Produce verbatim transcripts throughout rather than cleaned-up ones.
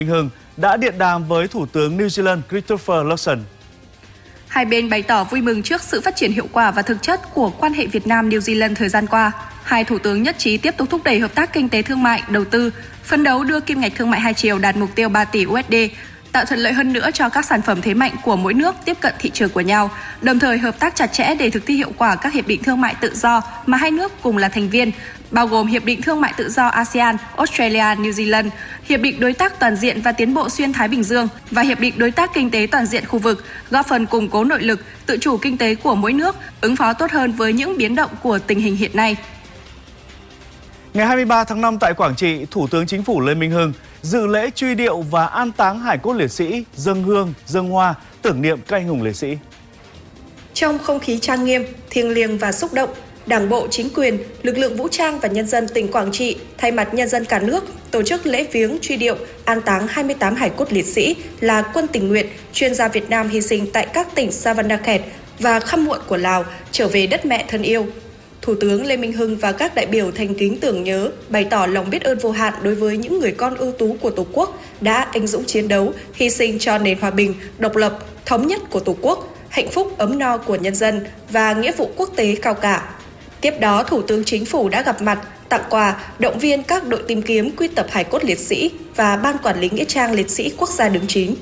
Minh Hưng đã điện đàm với Thủ tướng New Zealand Christopher Luxon. Hai bên bày tỏ vui mừng trước sự phát triển hiệu quả và thực chất của quan hệ Việt Nam-New Zealand thời gian qua. Hai thủ tướng nhất trí tiếp tục thúc đẩy hợp tác kinh tế thương mại, đầu tư, phấn đấu đưa kim ngạch thương mại hai chiều đạt mục tiêu ba tỷ đô la, tạo thuận lợi hơn nữa cho các sản phẩm thế mạnh của mỗi nước tiếp cận thị trường của nhau, đồng thời hợp tác chặt chẽ để thực thi hiệu quả các hiệp định thương mại tự do mà hai nước cùng là thành viên, bao gồm Hiệp định Thương mại Tự do a sê an, Australia, New Zealand, Hiệp định Đối tác Toàn diện và Tiến bộ Xuyên Thái Bình Dương và Hiệp định Đối tác Kinh tế Toàn diện khu vực, góp phần củng cố nội lực, tự chủ kinh tế của mỗi nước, ứng phó tốt hơn với những biến động của tình hình hiện nay. Ngày hai mươi ba tháng năm tại Quảng Trị, Thủ tướng Chính phủ Lê Minh Hưng dự lễ truy điệu và an táng hải cốt liệt sĩ, dâng hương, dâng hoa, tưởng niệm các anh hùng liệt sĩ. Trong không khí trang nghiêm, thiêng liêng và xúc động, Đảng bộ, chính quyền, lực lượng vũ trang và nhân dân tỉnh Quảng Trị thay mặt nhân dân cả nước tổ chức lễ viếng truy điệu, an táng hai mươi tám hải cốt liệt sĩ là quân tình nguyện, chuyên gia Việt Nam hy sinh tại các tỉnh Savanakhet và Khăm Muộn của Lào trở về đất mẹ thân yêu. Thủ tướng Lê Minh Hưng và các đại biểu thành kính tưởng nhớ, bày tỏ lòng biết ơn vô hạn đối với những người con ưu tú của Tổ quốc đã anh dũng chiến đấu, hy sinh cho nền hòa bình, độc lập, thống nhất của Tổ quốc, hạnh phúc ấm no của nhân dân và nghĩa vụ quốc tế cao cả. Tiếp đó, Thủ tướng Chính phủ đã gặp mặt, tặng quà, động viên các đội tìm kiếm quy tập hải cốt liệt sĩ và Ban Quản lý Nghĩa trang Liệt sĩ Quốc gia đứng chính.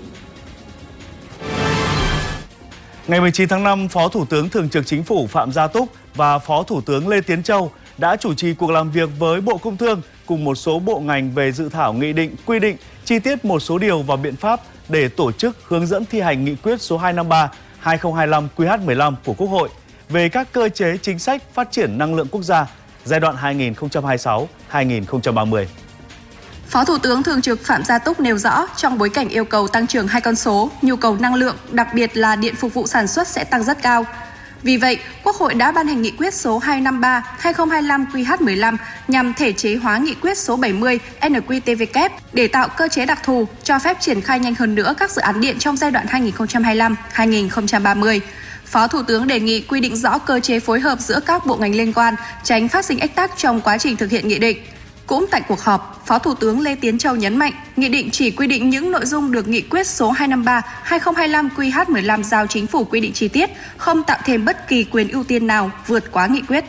Ngày mười chín tháng năm, Phó Thủ tướng Thường trực Chính phủ Phạm Gia Túc và Phó Thủ tướng Lê Tiến Châu đã chủ trì cuộc làm việc với Bộ Công Thương cùng một số bộ ngành về dự thảo nghị định quy định chi tiết một số điều và biện pháp để tổ chức hướng dẫn thi hành nghị quyết số hai trăm năm mươi ba trên hai nghìn không trăm hai mươi lăm Q H mười lăm của Quốc hội về các cơ chế chính sách phát triển năng lượng quốc gia giai đoạn hai nghìn không trăm hai mươi sáu đến hai nghìn không trăm ba mươi. Phó Thủ tướng Thường trực Phạm Gia Túc nêu rõ, trong bối cảnh yêu cầu tăng trưởng hai con số, nhu cầu năng lượng, đặc biệt là điện phục vụ sản xuất sẽ tăng rất cao. Vì vậy, Quốc hội đã ban hành nghị quyết số hai trăm năm mươi ba trên hai nghìn không trăm hai mươi lăm Q H mười lăm nhằm thể chế hóa nghị quyết số bảy mươi N Q T V K để tạo cơ chế đặc thù cho phép triển khai nhanh hơn nữa các dự án điện trong giai đoạn hai nghìn không trăm hai mươi lăm đến hai nghìn không trăm ba mươi. Phó Thủ tướng đề nghị quy định rõ cơ chế phối hợp giữa các bộ ngành liên quan, tránh phát sinh ách tắc trong quá trình thực hiện nghị định. Cũng tại cuộc họp, Phó Thủ tướng Lê Tiến Châu nhấn mạnh, nghị định chỉ quy định những nội dung được nghị quyết số hai trăm năm mươi ba trên hai nghìn không trăm hai mươi lăm Q H mười lăm giao Chính phủ quy định chi tiết, không tạo thêm bất kỳ quyền ưu tiên nào vượt quá nghị quyết.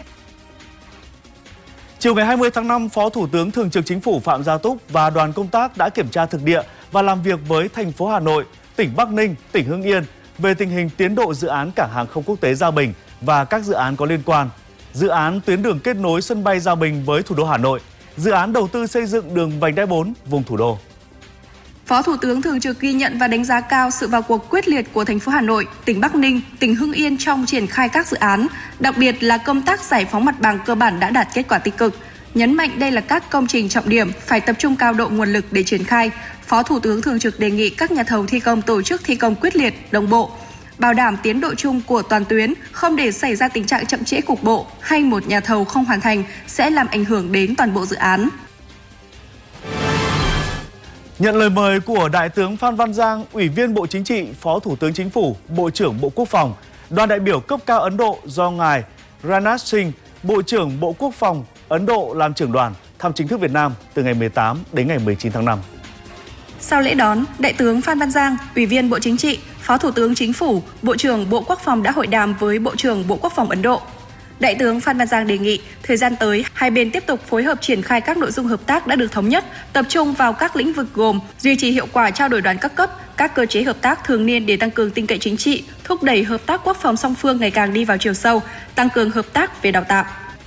Chiều ngày hai mươi tháng năm, Phó Thủ tướng Thường trực Chính phủ Phạm Gia Túc và đoàn công tác đã kiểm tra thực địa và làm việc với thành phố Hà Nội, tỉnh Bắc Ninh, tỉnh Hưng Yên về tình hình tiến độ dự án Cảng hàng không quốc tế Gia Bình và các dự án có liên quan, dự án tuyến đường kết nối sân bay Gia Bình với thủ đô Hà Nội, dự án đầu tư xây dựng đường vành đai bốn vùng thủ đô. Phó Thủ tướng Thường trực ghi nhận và đánh giá cao sự vào cuộc quyết liệt của thành phố Hà Nội, tỉnh Bắc Ninh, tỉnh Hưng Yên trong triển khai các dự án, đặc biệt là công tác giải phóng mặt bằng cơ bản đã đạt kết quả tích cực. Nhấn mạnh đây là các công trình trọng điểm phải tập trung cao độ nguồn lực để triển khai. Phó Thủ tướng Thường trực đề nghị các nhà thầu thi công tổ chức thi công quyết liệt, đồng bộ, bảo đảm tiến độ chung của toàn tuyến, không để xảy ra tình trạng chậm trễ cục bộ hay một nhà thầu không hoàn thành sẽ làm ảnh hưởng đến toàn bộ dự án. Nhận lời mời của Đại tướng Phan Văn Giang, Ủy viên Bộ Chính trị, Phó Thủ tướng Chính phủ, Bộ trưởng Bộ Quốc phòng, đoàn đại biểu cấp cao Ấn Độ do ngài Rajnath Singh, Bộ trưởng Bộ Quốc phòng Ấn Độ làm trưởng đoàn thăm chính thức Việt Nam từ ngày mười tám đến ngày mười chín tháng năm. Sau lễ đón, Đại tướng Phan Văn Giang, Ủy viên Bộ Chính trị, Phó Thủ tướng Chính phủ, Bộ trưởng Bộ Quốc phòng đã hội đàm với Bộ trưởng Bộ Quốc phòng Ấn Độ. Đại tướng Phan Văn Giang đề nghị thời gian tới, hai bên tiếp tục phối hợp triển khai các nội dung hợp tác đã được thống nhất, tập trung vào các lĩnh vực gồm duy trì hiệu quả trao đổi đoàn các cấp, các cơ chế hợp tác thường niên để tăng cường tin cậy chính trị, thúc đẩy hợp tác quốc phòng song phương ngày càng đi vào chiều sâu, tăng cường hợp tác về đào tạo.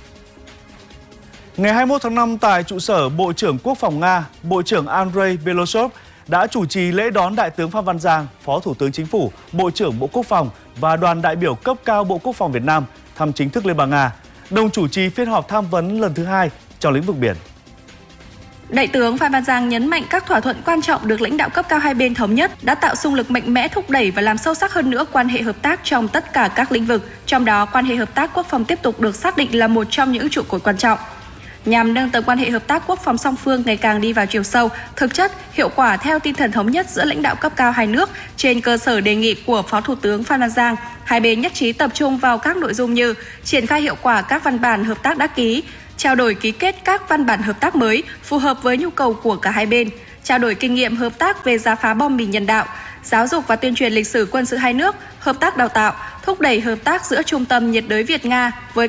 Ngày hai mươi mốt tháng năm tại trụ sở Bộ trưởng Quốc phòng Nga, Bộ trưởng Andrei Belosov đã chủ trì lễ đón Đại tướng Phan Văn Giang, Phó Thủ tướng Chính phủ, Bộ trưởng Bộ Quốc phòng và đoàn đại biểu cấp cao Bộ Quốc phòng Việt Nam thăm chính thức Liên bang Nga, đồng chủ trì phiên họp tham vấn lần thứ hai trong lĩnh vực biển. Đại tướng Phan Văn Giang nhấn mạnh các thỏa thuận quan trọng được lãnh đạo cấp cao hai bên thống nhất đã tạo xung lực mạnh mẽ thúc đẩy và làm sâu sắc hơn nữa quan hệ hợp tác trong tất cả các lĩnh vực, trong đó quan hệ hợp tác quốc phòng tiếp tục được xác định là một trong những trụ cột quan trọng. Nhằm nâng tầm quan hệ hợp tác quốc phòng song phương ngày càng đi vào chiều sâu, thực chất, hiệu quả theo tinh thần thống nhất giữa lãnh đạo cấp cao hai nước, trên cơ sở đề nghị của Phó Thủ tướng Phan Văn Giang, hai bên nhất trí tập trung vào các nội dung như triển khai hiệu quả các văn bản hợp tác đã ký, trao đổi ký kết các văn bản hợp tác mới phù hợp với nhu cầu của cả hai bên, trao đổi kinh nghiệm hợp tác về rà phá bom mìn nhân đạo, giáo dục và tuyên truyền lịch sử quân sự hai nước, hợp tác đào tạo, thúc đẩy hợp tác giữa Trung tâm nhiệt đới Việt Nga với